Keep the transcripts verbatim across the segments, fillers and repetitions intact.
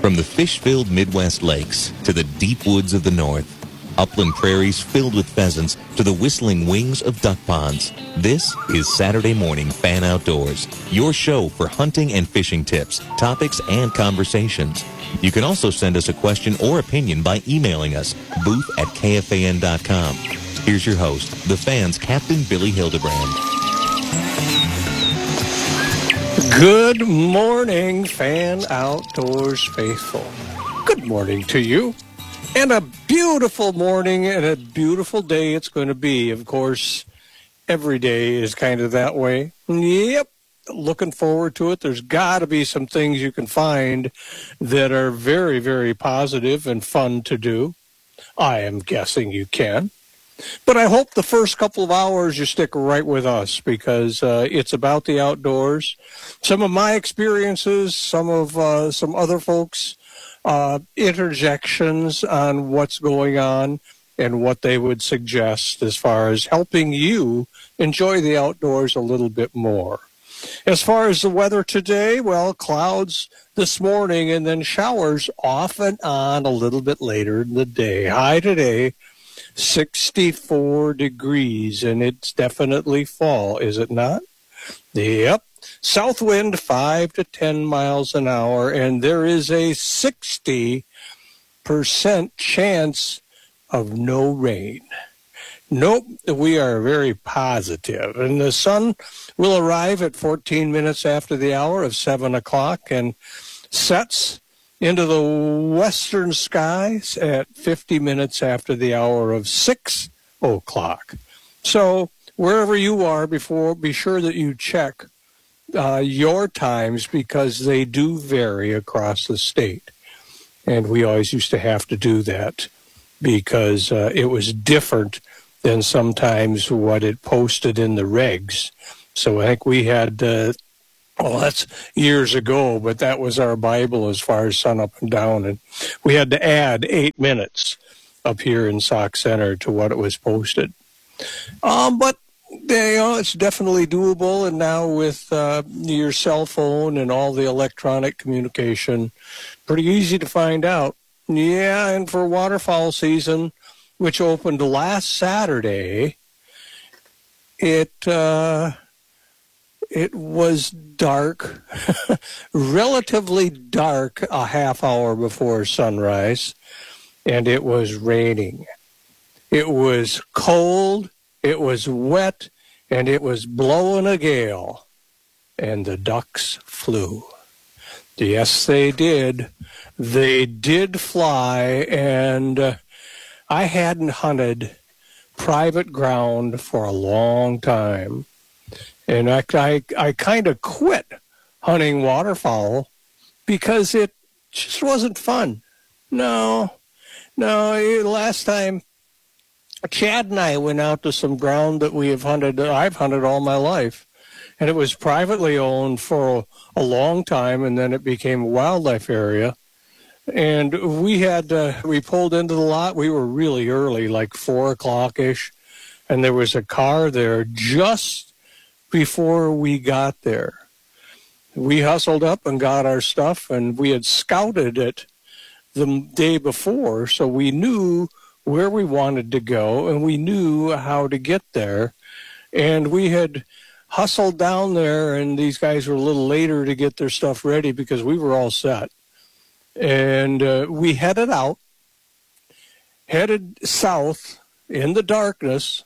From the fish-filled Midwest lakes to the deep woods of the north, upland prairies filled with pheasants to the whistling wings of duck ponds, this is Saturday Morning Fan Outdoors, your show for hunting and fishing tips, topics, and conversations. You can also send us a question or opinion by emailing us, booth at k f a n dot com. Here's your host, the Fan's Captain Billy Hildebrand. Good morning, Fan Outdoors faithful. Good morning to you. And a beautiful morning and a beautiful day it's going to be. Of course, every day is kind of that way. Yep. Looking forward to it. There's got to be some things you can find that are very, very positive and fun to do. I am guessing you can. But I hope the first couple of hours you stick right with us because uh, it's about the outdoors. Some of my experiences, some of uh, some other folks' uh, interjections on what's going on and what they would suggest as far as helping you enjoy the outdoors a little bit more. As far as the weather today, well, clouds this morning and then showers off and on a little bit later in the day. High today, sixty-four degrees, and it's definitely fall, is it not? Yep. South wind five to ten miles an hour, and there is a sixty percent chance of no rain. Nope, we are very positive. And the sun will arrive at fourteen minutes after the hour of seven o'clock and sets into the western skies at fifty minutes after the hour of six o'clock. So wherever you are, before, be sure that you check uh, your times because they do vary across the state. And we always used to have to do that because uh, it was different than sometimes what it posted in the regs. So I think we had, uh, well, that's years ago, but that was our Bible as far as sun up and down. And we had to add eight minutes up here in Sauk Center to what it was posted. Um, but, you know, it's definitely doable. And now with uh, your cell phone and all the electronic communication, pretty easy to find out. Yeah, and for waterfowl season, which opened last Saturday, it uh, it was dark, relatively dark a half hour before sunrise, and it was raining. It was cold, it was wet, and it was blowing a gale, and the ducks flew. Yes, they did. They did fly, and Uh, I hadn't hunted private ground for a long time, and I, I, I kind of quit hunting waterfowl because it just wasn't fun. No, no, last time Chad and I went out to some ground that we have hunted, I've hunted all my life, and it was privately owned for a, a long time, and then it became a wildlife area. And we had, uh, we pulled into the lot. We were really early, like four o'clock-ish. And there was a car there just before we got there. We hustled up and got our stuff, and we had scouted it the day before. So we knew where we wanted to go, and we knew how to get there. And we had hustled down there, and these guys were a little later to get their stuff ready because we were all set. And uh, we headed out, headed south in the darkness,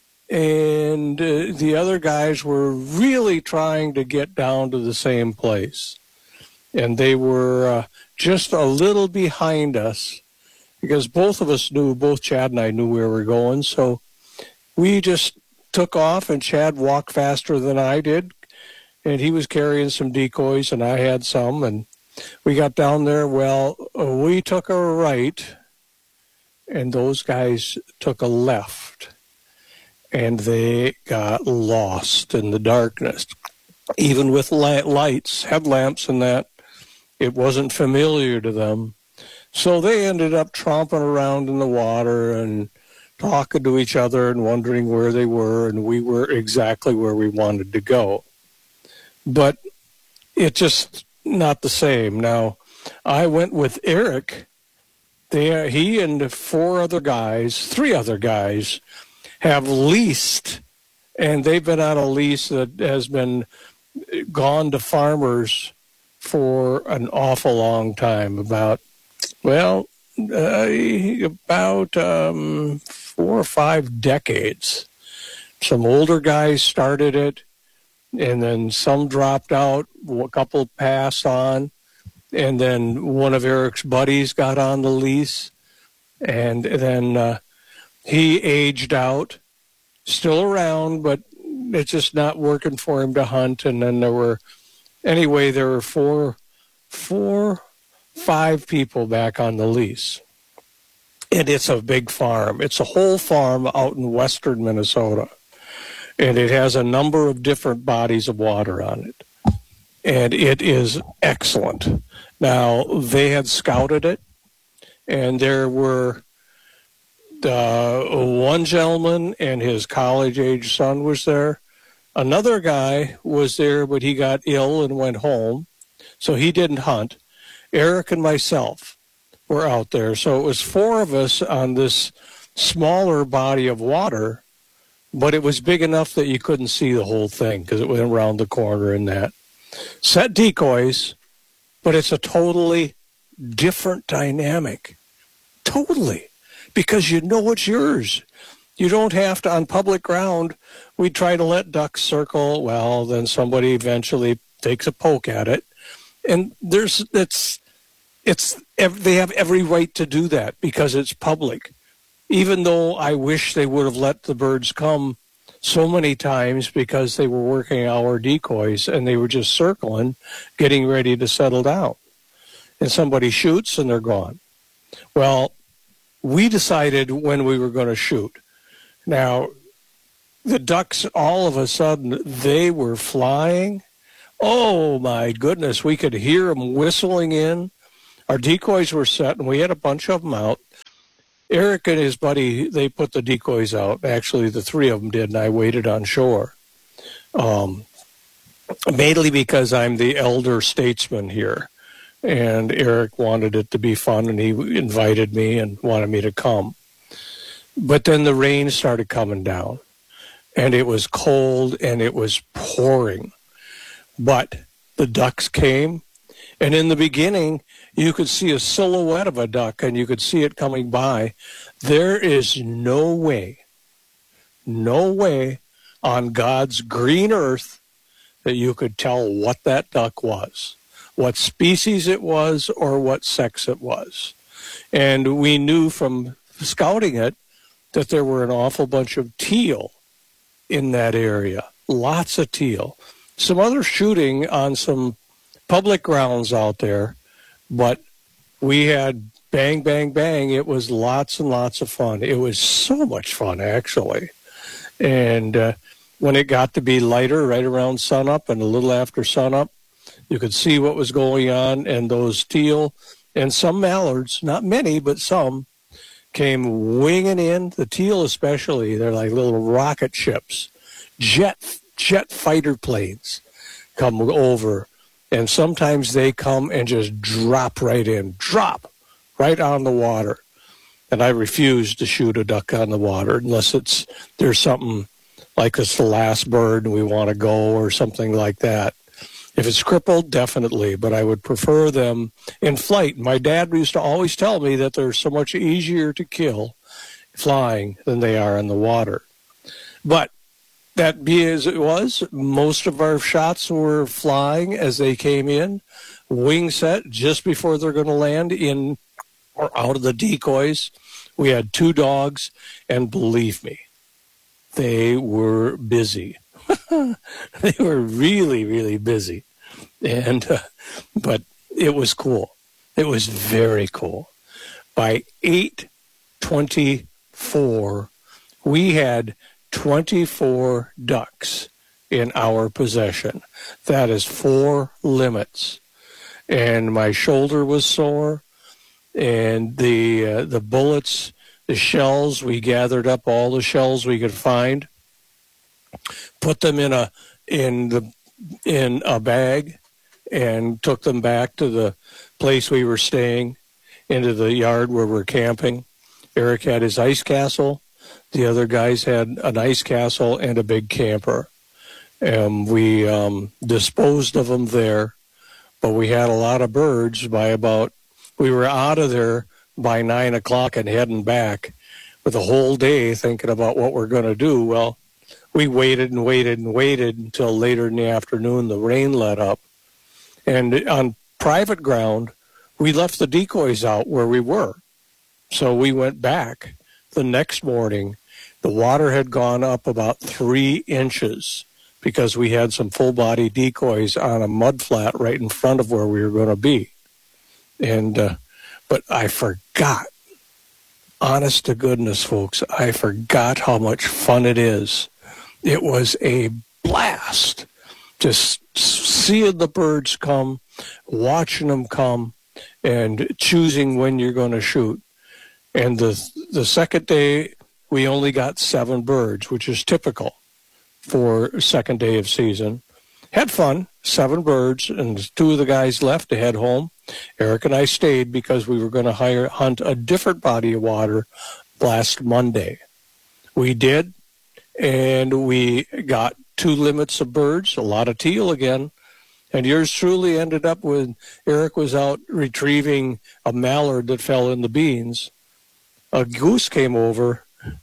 and uh, the other guys were really trying to get down to the same place. And they were uh, just a little behind us because both of us knew, both Chad and I knew where we were going. So we just took off, and Chad walked faster than I did, and he was carrying some decoys, and I had some, and we got down there. Well, we took a right, and those guys took a left, and they got lost in the darkness. Even with lights, headlamps and that, it wasn't familiar to them. So they ended up tromping around in the water and talking to each other and wondering where they were, and we were exactly where we wanted to go. But it just not the same. Now, I went with Eric. They, he and four other guys, three other guys, have leased, and they've been on a lease that has been gone to farmers for an awful long time, about, well, uh, about um, four or five decades. Some older guys started it, and then some dropped out, a couple passed on, and then one of Eric's buddies got on the lease, and then uh, he aged out, still around, but it's just not working for him to hunt. And then there were, anyway, there were four, four, five people back on the lease. And it's a big farm. It's a whole farm out in western Minnesota. And it has a number of different bodies of water on it. And it is excellent. Now, they had scouted it, and there were uh, one gentleman and his college-age son was there. Another guy was there, but he got ill and went home, so he didn't hunt. Eric and myself were out there. So it was four of us on this smaller body of water, but it was big enough that you couldn't see the whole thing because it went around the corner and that. Set decoys, but it's a totally different dynamic. Totally. Because you know it's yours. You don't have to, on public ground, we try to let ducks circle. Well, then somebody eventually takes a poke at it. And there's, it's, it's, they have every right to do that because it's public. Even though I wish they would have let the birds come so many times because they were working our decoys and they were just circling, getting ready to settle down. And somebody shoots and they're gone. Well, we decided when we were going to shoot. Now, the ducks, all of a sudden, they were flying. Oh, my goodness, we could hear them whistling in. Our decoys were set, and we had a bunch of them out. Eric and his buddy, they put the decoys out. Actually, the three of them did, and I waited on shore. Um, mainly because I'm the elder statesman here. And Eric wanted it to be fun, and he invited me and wanted me to come. But then the rain started coming down, and it was cold, and it was pouring. But the ducks came, and in the beginning, you could see a silhouette of a duck, and you could see it coming by. There is no way, no way on God's green earth that you could tell what that duck was, what species it was, or what sex it was. And we knew from scouting it that there were an awful bunch of teal in that area, lots of teal. Some other shooting on some public grounds out there, but we had bang, bang, bang. It was lots and lots of fun. It was so much fun, actually. And uh, when it got to be lighter, right around sunup and a little after sunup, you could see what was going on, and those teal and some mallards, not many, but some, came winging in, the teal especially. They're like little rocket ships, jet jet fighter planes come over, and sometimes they come and just drop right in, drop right on the water. And I refuse to shoot a duck on the water unless it's there's something like it's the last bird and we want to go or something like that. If it's crippled, definitely, but I would prefer them in flight. My dad used to always tell me that they're so much easier to kill flying than they are in the water. But that be as it was, most of our shots were flying as they came in, wing set just before they're going to land in or out of the decoys. We had two dogs, and believe me, they were busy. They were really, really busy. And, uh, but it was cool. It was very cool. By eight twenty-four, we had twenty-four ducks in our possession. That is four limits. And my shoulder was sore, and the uh, the bullets, the shells, we gathered up all the shells we could find, put them in a in the in a bag, and took them back to the place we were staying, into the yard where we're camping. Eric had his ice castle. The other guys had an ice castle and a big camper. And we um, disposed of them there, but we had a lot of birds by about, we were out of there by nine o'clock and heading back with a whole day thinking about what we're going to do. Well, we waited and waited and waited until later in the afternoon. The rain let up. And on private ground, we left the decoys out where we were. So we went back the next morning. The water had gone up about three inches because we had some full-body decoys on a mud flat right in front of where we were going to be. And uh, but I forgot, honest to goodness, folks, I forgot how much fun it is. It was a blast just seeing the birds come, watching them come, and choosing when you're going to shoot. And the the second day, we only got seven birds, which is typical for second day of season. Had fun, seven birds, and two of the guys left to head home. Eric and I stayed because we were going to hire hunt a different body of water last Monday. We did, and we got two limits of birds, a lot of teal again, and yours truly ended up with, Eric was out retrieving a mallard that fell in the beans. A goose came over,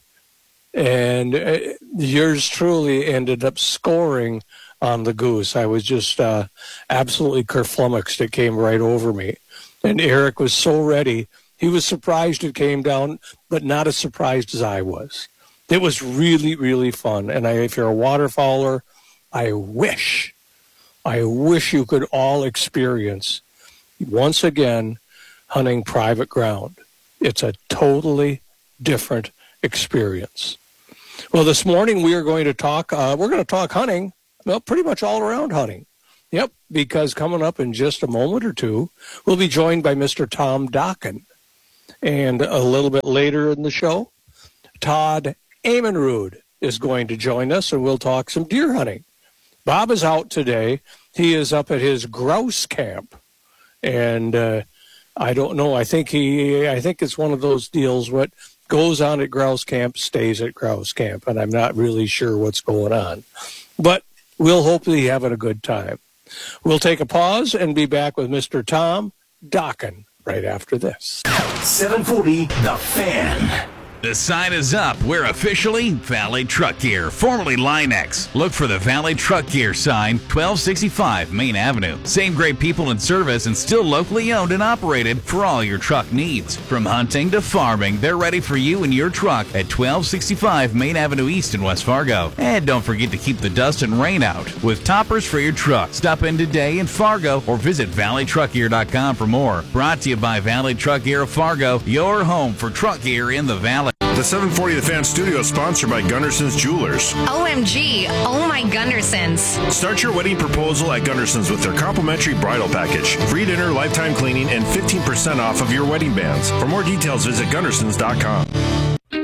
and uh, yours truly ended up scoring on the goose. I was just uh, absolutely kerflummoxed. It came right over me. And Eric was so ready. He was surprised it came down, but not as surprised as I was. It was really, really fun. And I, if you're a waterfowler, I wish, I wish you could all experience, once again, hunting private ground. It's a totally different experience. Well, this morning we are going to talk, uh, we're going to talk hunting, well, pretty much all around hunting. Yep, because coming up in just a moment or two, we'll be joined by Mister Tom Dokken. And a little bit later in the show, Todd Amenrud is going to join us, and we'll talk some deer hunting. Bob is out today. He is up at his grouse camp. And uh, I don't know, I think he, I think it's one of those deals, what goes on at grouse camp stays at grouse camp, and I'm not really sure what's going on. But we'll hopefully have a good time. We'll take a pause and be back with Mister Tom Dokken right after this. seven forty The Fan. The sign is up. We're officially Valley Truck Gear, formerly Linex. Look for the Valley Truck Gear sign, twelve sixty-five Main Avenue. Same great people in service and still locally owned and operated for all your truck needs. From hunting to farming, they're ready for you and your truck at twelve sixty-five Main Avenue East in West Fargo. And don't forget to keep the dust and rain out with toppers for your truck. Stop in today in Fargo or visit valley truck gear dot com for more. Brought to you by Valley Truck Gear of Fargo, your home for truck gear in the Valley. The seven forty The Fan studio is sponsored by Gunderson's Jewelers. O M G, oh my Gundersons. Start your wedding proposal at Gunderson's with their complimentary bridal package, free dinner, lifetime cleaning, and fifteen percent off of your wedding bands. For more details, visit gundersons dot com.